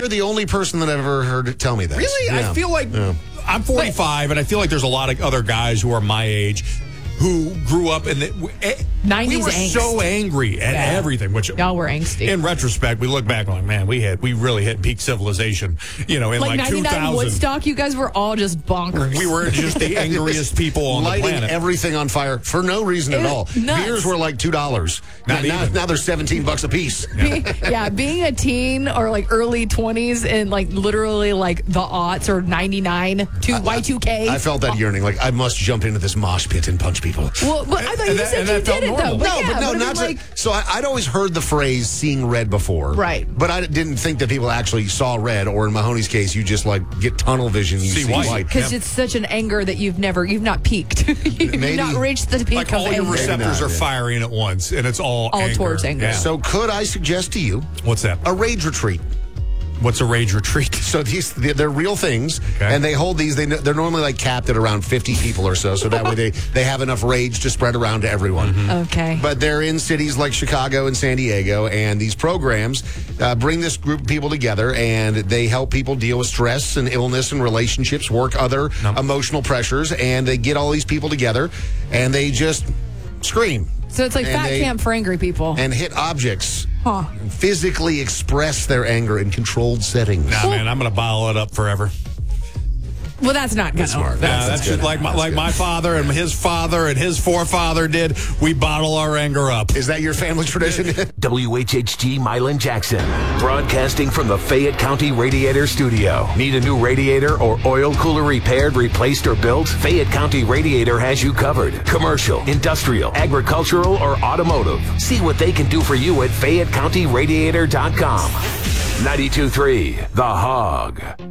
you're the only person that I've ever heard tell me that. Really? Yeah. I feel like I'm 45, and I feel like there's a lot of other guys who are my age who grew up in the 90s we were angst. So angry at everything. Which y'all were angsty. In retrospect, we look back like, man, we really hit peak civilization. In like 99 2000. Woodstock, you guys were all just bonkers. We were just the angriest people on the lighting planet. everything on fire for no reason at all. Nuts. Beers were like $2. Now they're $17 a piece. Being a teen or like early 20s and like literally like the aughts or 99 to Y2K. I felt that yearning. Like, I must jump into this mosh pit and punch people. Well, but I thought you said you did it though. So I'd always heard the phrase "seeing red" before, right? But I didn't think that people actually saw red, or in Mahoney's case, you just like get tunnel vision, you see white. Because it's such an anger that you've not peaked. You've not reached the peak like of all your anger. receptors are firing at once, and it's all anger. Towards anger. Yeah. So could I suggest to you what's that? A rage retreat. What's a rage retreat? So they're real things, and they hold these. They're normally like capped at around 50 people or so that way they have enough rage to spread around to everyone. Mm-hmm. Okay. But they're in cities like Chicago and San Diego, and these programs bring this group of people together, and they help people deal with stress and illness and relationships, work other emotional pressures, and they get all these people together, and they just scream. So it's like fat camp for angry people. And hit objects. And physically express their anger in controlled settings. Nah, man, I'm going to bottle it up forever. Well, that's not good. Smart. That's just like my father and his forefather did. We bottle our anger up. Is that your family tradition? WHHG Milan Jackson, broadcasting from the Fayette County Radiator Studio. Need a new radiator or oil cooler repaired, replaced, or built? Fayette County Radiator has you covered. Commercial, industrial, agricultural, or automotive. See what they can do for you at FayetteCountyRadiator.com. 92.3 The Hog.